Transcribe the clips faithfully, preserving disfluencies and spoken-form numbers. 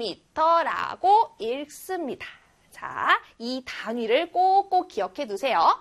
센티미터라고 읽습니다. 자, 이 단위를 꼭꼭 기억해 두세요.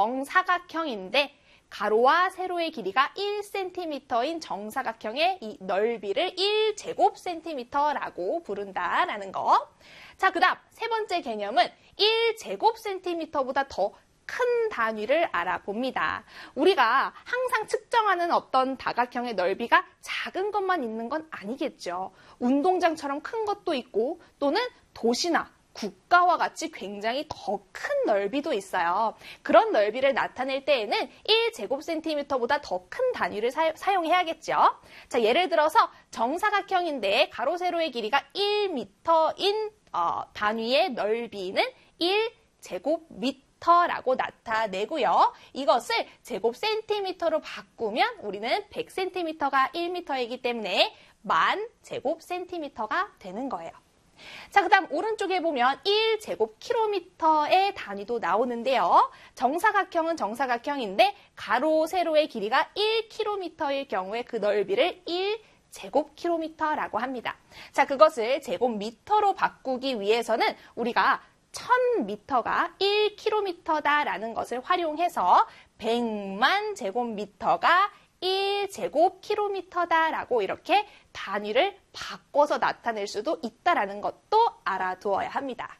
정사각형인데 가로와 세로의 길이가 일 센티미터인 정사각형의 이 넓이를 일 제곱센티미터라고 부른다라는 거. 자, 그 다음 세 번째 개념은 일 제곱센티미터보다 더 큰 단위를 알아봅니다. 우리가 항상 측정하는 어떤 다각형의 넓이가 작은 것만 있는 건 아니겠죠. 운동장처럼 큰 것도 있고 또는 도시나 국가와 같이 굉장히 더 큰 넓이도 있어요. 그런 넓이를 나타낼 때에는 일 제곱센티미터보다 더 큰 단위를 사, 사용해야겠죠. 자, 예를 들어서 정사각형인데 가로 세로의 길이가 일 미터인 어, 단위의 넓이는 일 제곱미터 라고 나타내고요. 이것을 제곱센티미터로 바꾸면 우리는 백 센티미터가 일 미터이기 때문에 만 제곱센티미터가 되는 거예요. 자, 그 다음 오른쪽에 보면 일 제곱킬로미터의 단위도 나오는데요. 정사각형은 정사각형인데 가로, 세로의 길이가 일 킬로미터일 경우에 그 넓이를 일 제곱킬로미터라고 합니다. 자, 그것을 제곱미터로 바꾸기 위해서는 우리가 천 미터가 일 킬로미터다라는 것을 활용해서 백만 제곱미터가 일 제곱킬로미터다라고 이렇게 단위를 바꿔서 나타낼 수도 있다라는 것도 알아두어야 합니다.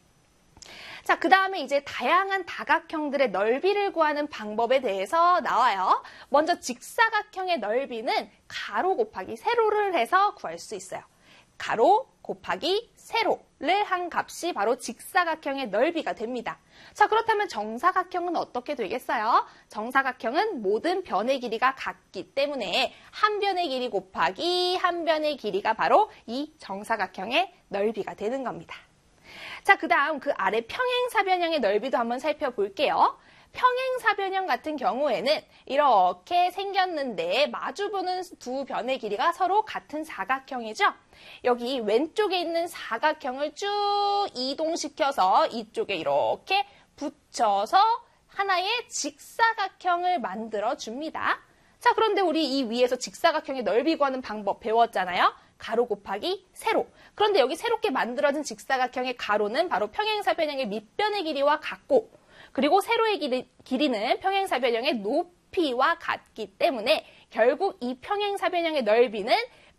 자, 그 다음에 이제 다양한 다각형들의 넓이를 구하는 방법에 대해서 나와요. 먼저 직사각형의 넓이는 가로 곱하기 세로를 해서 구할 수 있어요. 가로 곱하기 세로를 한 값이 바로 직사각형의 넓이가 됩니다. 자, 그렇다면 정사각형은 어떻게 되겠어요? 정사각형은 모든 변의 길이가 같기 때문에 한 변의 길이 곱하기 한 변의 길이가 바로 이 정사각형의 넓이가 되는 겁니다. 자, 그 다음 그 아래 평행사변형의 넓이도 한번 살펴볼게요. 평행사변형 같은 경우에는 이렇게 생겼는데 마주보는 두 변의 길이가 서로 같은 사각형이죠. 여기 왼쪽에 있는 사각형을 쭉 이동시켜서 이쪽에 이렇게 붙여서 하나의 직사각형을 만들어 줍니다. 자, 그런데 우리 이 위에서 직사각형의 넓이 구하는 방법 배웠잖아요. 가로 곱하기 세로. 그런데 여기 새롭게 만들어진 직사각형의 가로는 바로 평행사변형의 밑변의 길이와 같고, 그리고 세로의 길이, 길이는 평행사변형의 높이와 같기 때문에 결국 이 평행사변형의 넓이는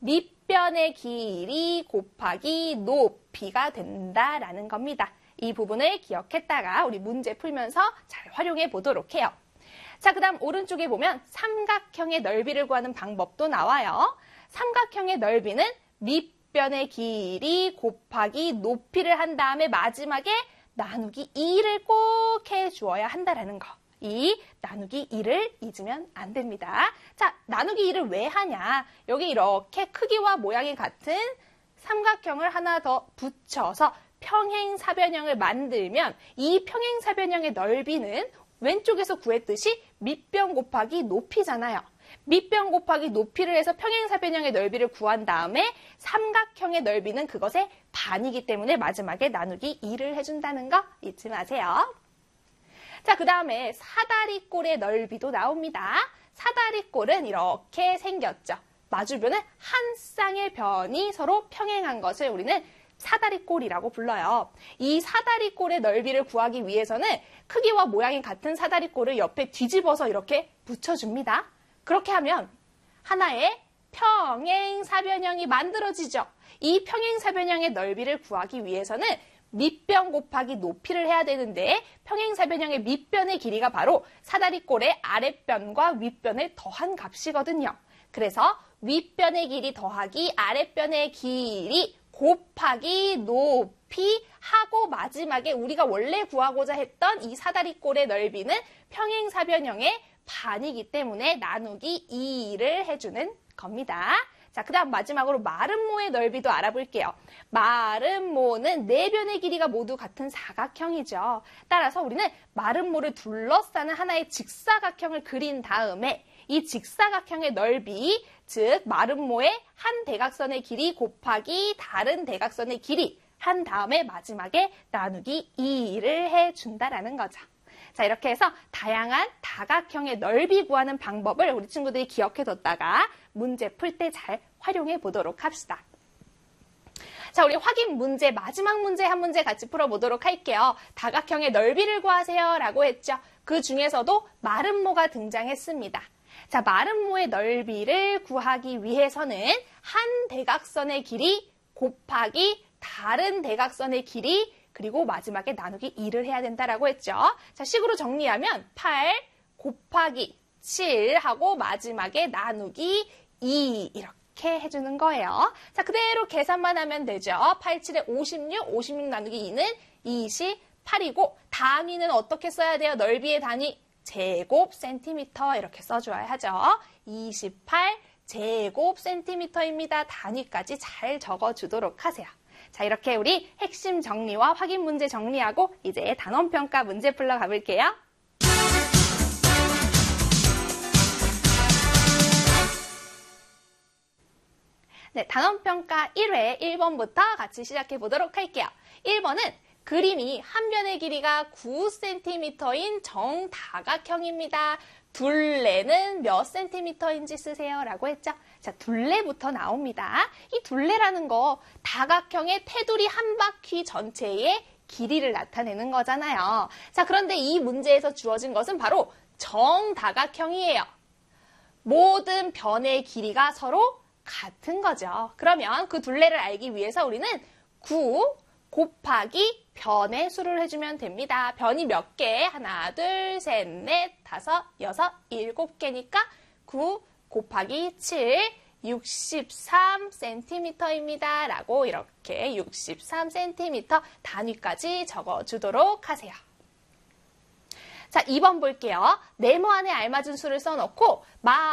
밑변의 길이 곱하기 높이가 된다라는 겁니다. 이 부분을 기억했다가 우리 문제 풀면서 잘 활용해 보도록 해요. 자, 그 다음 오른쪽에 보면 삼각형의 넓이를 구하는 방법도 나와요. 삼각형의 넓이는 밑변의 길이 곱하기 높이를 한 다음에 마지막에 나누기 이를 꼭 해주어야 한다라는 거. 이 나누기 이를 잊으면 안 됩니다. 자, 나누기 이를 왜 하냐? 여기 이렇게 크기와 모양이 같은 삼각형을 하나 더 붙여서 평행사변형을 만들면 이 평행사변형의 넓이는 왼쪽에서 구했듯이 밑변 곱하기 높이잖아요. 밑변 곱하기 높이를 해서 평행사변형의 넓이를 구한 다음에 삼각형의 넓이는 그것의 반이기 때문에 마지막에 나누기 이를 해준다는 거 잊지 마세요. 자, 그 다음에 사다리꼴의 넓이도 나옵니다. 사다리꼴은 이렇게 생겼죠. 마주변은 한 쌍의 변이 서로 평행한 것을 우리는 사다리꼴이라고 불러요. 이 사다리꼴의 넓이를 구하기 위해서는 크기와 모양이 같은 사다리꼴을 옆에 뒤집어서 이렇게 붙여줍니다. 그렇게 하면 하나의 평행사변형이 만들어지죠. 이 평행사변형의 넓이를 구하기 위해서는 밑변 곱하기 높이를 해야 되는데 평행사변형의 밑변의 길이가 바로 사다리꼴의 아랫변과 윗변을 더한 값이거든요. 그래서 윗변의 길이 더하기 아랫변의 길이 곱하기 높이 하고 마지막에 우리가 원래 구하고자 했던 이 사다리꼴의 넓이는 평행사변형의 반이기 때문에 나누기 이를 해주는 겁니다. 자, 그 다음 마지막으로 마름모의 넓이도 알아볼게요. 마름모는 네 변의 길이가 모두 같은 사각형이죠. 따라서 우리는 마름모를 둘러싸는 하나의 직사각형을 그린 다음에 이 직사각형의 넓이, 즉 마름모의 한 대각선의 길이 곱하기 다른 대각선의 길이 한 다음에 마지막에 나누기 이를 해준다라는 거죠. 자, 이렇게 해서 다양한 다각형의 넓이 구하는 방법을 우리 친구들이 기억해뒀다가 문제 풀 때 잘 활용해 보도록 합시다. 자, 우리 확인 문제, 마지막 문제 한 문제 같이 풀어보도록 할게요. 다각형의 넓이를 구하세요 라고 했죠. 그 중에서도 마름모가 등장했습니다. 자, 마름모의 넓이를 구하기 위해서는 한 대각선의 길이 곱하기 다른 대각선의 길이 그리고 마지막에 나누기 이를 해야 된다라고 했죠. 자, 식으로 정리하면 팔 곱하기 칠 하고 마지막에 나누기 이 이렇게 해주는 거예요. 자, 그대로 계산만 하면 되죠. 팔, 칠에 오십육, 오십육 나누기 이는 이십팔이고 단위는 어떻게 써야 돼요? 넓이의 단위 제곱 센티미터 이렇게 써줘야 하죠. 이십팔 제곱 센티미터입니다. 단위까지 잘 적어주도록 하세요. 자, 이렇게 우리 핵심 정리와 확인 문제 정리하고 이제 단원평가 문제 풀러 가볼게요. 네, 단원평가 일 회 일 번부터 같이 시작해 보도록 할게요. 일 번은 그림이 한 변의 길이가 구 센티미터인 정다각형입니다. 둘레는 몇 센티미터인지 쓰세요 라고 했죠. 자, 둘레부터 나옵니다. 이 둘레라는 거 다각형의 테두리 한 바퀴 전체의 길이를 나타내는 거잖아요. 자, 그런데 이 문제에서 주어진 것은 바로 정다각형이에요. 모든 변의 길이가 서로 같은 거죠. 그러면 그 둘레를 알기 위해서 우리는 구 곱하기 변의 수를 해주면 됩니다. 변이 몇 개? 하나, 둘, 셋, 넷, 다섯, 여섯, 일곱 개니까 구 곱하기 칠, 육십삼 센티미터입니다. 라고 이렇게 육십삼 센티미터 단위까지 적어주도록 하세요. 자, 이 번 볼게요. 네모 안에 알맞은 수를 써놓고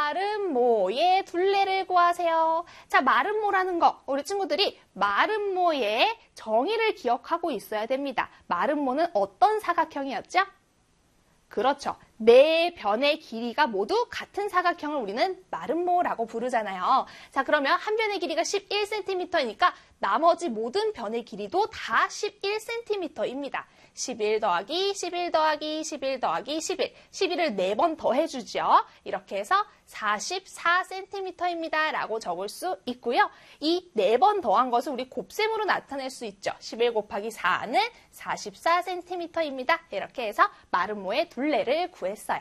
마름모의 둘레를 구하세요. 자, 마름모라는 거 우리 친구들이 마름모의 정의를 기억하고 있어야 됩니다. 마름모는 어떤 사각형이었죠? 그렇죠. 네 변의 길이가 모두 같은 사각형을 우리는 마름모라고 부르잖아요. 자, 그러면 한 변의 길이가 십일 센티미터이니까 나머지 모든 변의 길이도 다 십일 센티미터입니다. 십일 더하기 십일 더하기 십일 더하기 십일, 십일을 네 번 더해주죠. 이렇게 해서 사십사 센티미터입니다. 라고 적을 수 있고요. 이 네 번 더한 것을 우리 곱셈으로 나타낼 수 있죠. 십일 곱하기 사는 사십사 센티미터입니다. 이렇게 해서 마름모의 둘레를 구했어요.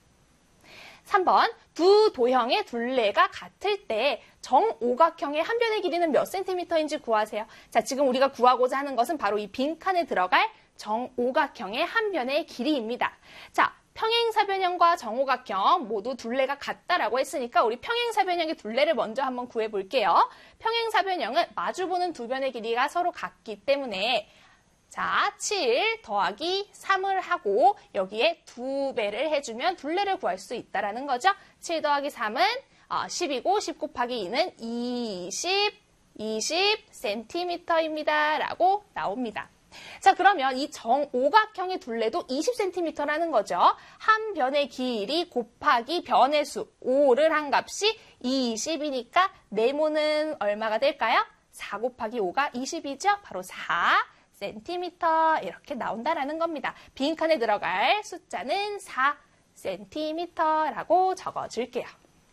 삼 번, 두 도형의 둘레가 같을 때 정오각형의 한 변의 길이는 몇 센티미터인지 구하세요. 자, 지금 우리가 구하고자 하는 것은 바로 이 빈칸에 들어갈 정오각형의 한 변의 길이입니다. 자, 평행사변형과 정오각형 모두 둘레가 같다라고 했으니까 우리 평행사변형의 둘레를 먼저 한번 구해볼게요. 평행사변형은 마주보는 두 변의 길이가 서로 같기 때문에 자, 칠 더하기 삼을 하고 여기에 두 배를 해주면 둘레를 구할 수 있다는 거죠. 칠 더하기 삼은 십이고 십 곱하기 이는 이십, 이십 센티미터입니다. 라고 나옵니다. 자, 그러면 이 정오각형의 둘레도 이십 센티미터라는 거죠. 한 변의 길이 곱하기 변의 수 오를 한 값이 이십이니까 네모는 얼마가 될까요? 사 곱하기 오가 이십이죠. 바로 사 센티미터 이렇게 나온다라는 겁니다. 빈칸에 들어갈 숫자는 사 센티미터라고 적어줄게요.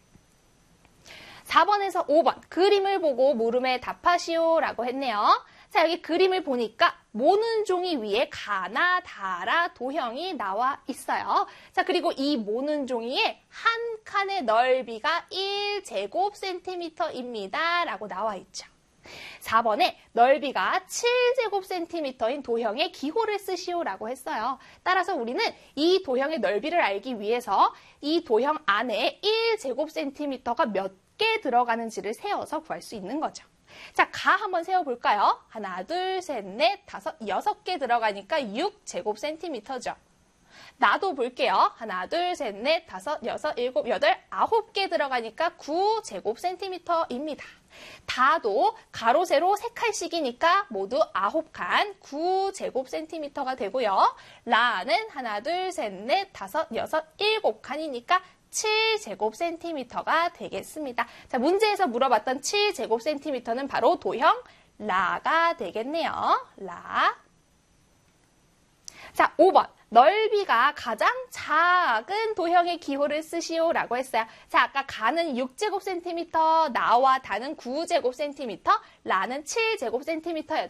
사 번에서 오 번 그림을 보고 물음에 답하시오 라고 했네요. 자, 여기 그림을 보니까 모는 종이 위에 가나, 다라, 도형이 나와 있어요. 자, 그리고 이 모는 종이의 한 칸의 넓이가 일 제곱 센티미터입니다. 라고 나와 있죠. 사 번에 넓이가 칠 제곱 센티미터인 도형의 기호를 쓰시오 라고 했어요. 따라서 우리는 이 도형의 넓이를 알기 위해서 이 도형 안에 일 제곱 센티미터가 몇 개 들어가는지를 세어서 구할 수 있는 거죠. 자, 가 한번 세어볼까요? 하나, 둘, 셋, 넷, 다섯, 여섯 개 들어가니까 육 제곱 센티미터죠. 나도 볼게요. 하나, 둘, 셋, 넷, 다섯, 여섯, 일곱, 여덟, 아홉 개 들어가니까 구 제곱 센티미터입니다. 다도 가로, 세로 세 칸씩이니까 모두 아홉 칸, 구 제곱 센티미터가 되고요. 라는 하나, 둘, 셋, 넷, 다섯, 여섯, 일곱 칸이니까 칠 제곱 센티미터가 되겠습니다. 자, 문제에서 물어봤던 칠 제곱 센티미터는 바로 도형 라가 되겠네요. 라. 자, 오 번. 넓이가 가장 작은 도형의 기호를 쓰시오라고 했어요. 자, 아까 가는 육 제곱 센티미터, 나와 다는 구 제곱 센티미터, 라는 칠 제곱 센티미터였죠.